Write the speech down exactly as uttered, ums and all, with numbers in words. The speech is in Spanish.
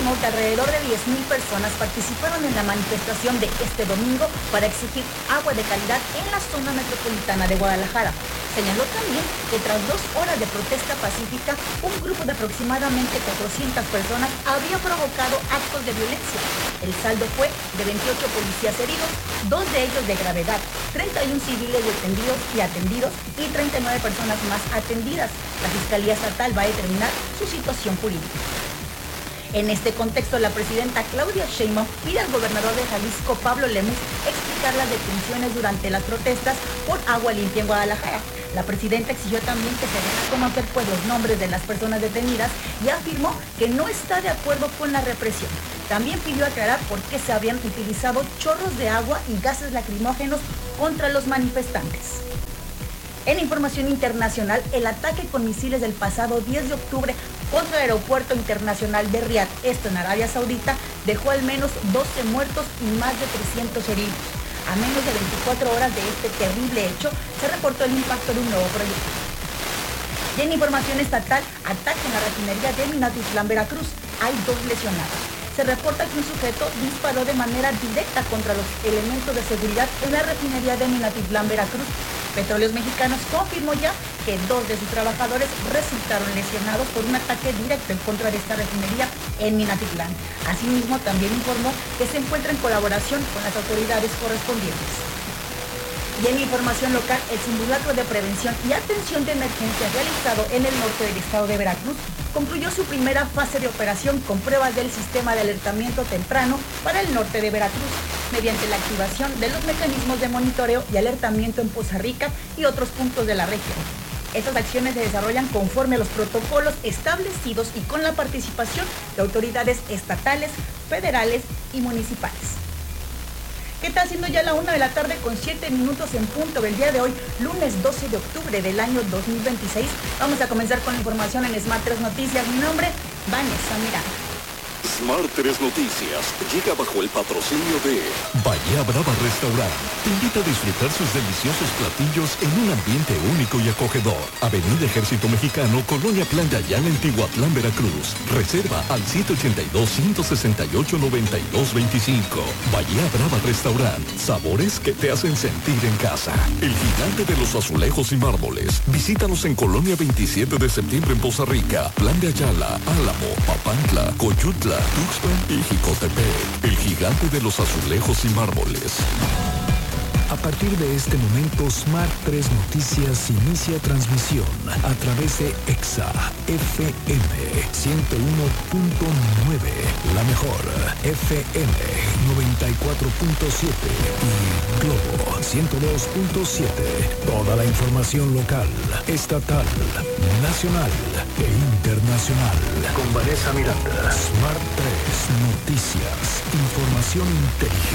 informó que alrededor de diez mil personas participaron en la manifestación de este domingo para exigir agua de calidad en la zona metropolitana de Guadalajara. Señaló también que tras dos horas de protesta pacífica, un grupo de aproximadamente cuatrocientas personas había provocado actos de violencia. El saldo fue de veintiocho policías heridos, dos de ellos de gravedad, treinta y uno civiles detenidos y atendidos y treinta y nueve personas más atendidas. La Fiscalía Estatal va a determinar su situación jurídica. En este contexto, la presidenta Claudia Sheinbaum pide al gobernador de Jalisco, Pablo Lemus, explicar las detenciones durante las protestas por agua limpia en Guadalajara. La presidenta exigió también que se den a conocer pues, los nombres de las personas detenidas y afirmó que no está de acuerdo con la represión. También pidió aclarar por qué se habían utilizado chorros de agua y gases lacrimógenos contra los manifestantes. En información internacional, el ataque con misiles del pasado diez de octubre contra el aeropuerto internacional de Riad, esto en Arabia Saudita, dejó al menos doce muertos y más de trescientos heridos. A menos de veinticuatro horas de este terrible hecho, se reportó el impacto de un nuevo proyectil. Y en información estatal, ataque en la refinería de Minatitlán, Veracruz. Hay dos lesionados. Se reporta que un sujeto disparó de manera directa contra los elementos de seguridad en la refinería de Minatitlán, Veracruz. Petróleos Mexicanos confirmó ya que dos de sus trabajadores resultaron lesionados por un ataque directo en contra de esta refinería en Minatitlán. Asimismo, también informó que se encuentra en colaboración con las autoridades correspondientes. Y en información local, el simulacro de prevención y atención de emergencia realizado en el norte del estado de Veracruz concluyó su primera fase de operación con pruebas del sistema de alertamiento temprano para el norte de Veracruz, mediante la activación de los mecanismos de monitoreo y alertamiento en Poza Rica y otros puntos de la región. Estas acciones se desarrollan conforme a los protocolos establecidos y con la participación de autoridades estatales, federales y municipales. ¿Qué tal? Siendo ya la una de la tarde con siete minutos en punto del día de hoy, lunes doce de octubre del año dos mil veintiséis. Vamos a comenzar con la información en Smart tres Noticias. Mi nombre, Vanessa Miranda. Smart tres Noticias llega bajo el patrocinio de Bahía Brava Restaurant. Te invita a disfrutar sus deliciosos platillos en un ambiente único y acogedor. Avenida Ejército Mexicano, Colonia Plan de Ayala, en Tihuatlán, Veracruz. Reserva al siete ocho dos, uno seis ocho, nueve dos dos cinco. Bahía Brava Restaurant. Sabores que te hacen sentir en casa. El gigante de los azulejos y mármoles. Visítanos en Colonia veintisiete de septiembre en Poza Rica, Plan de Ayala, Álamo, Papantla, Coyutla, Tuxpan y Jicotepec. El gigante de los azulejos y mármoles. A partir de este momento, Smart tres Noticias inicia transmisión a través de Exa F M ciento uno punto nueve, la mejor F M noventa y cuatro punto siete y Globo ciento dos punto siete. Toda la información local, estatal, nacional e internacional. Con Vanessa Miranda. Smart tres Noticias. Información inteligente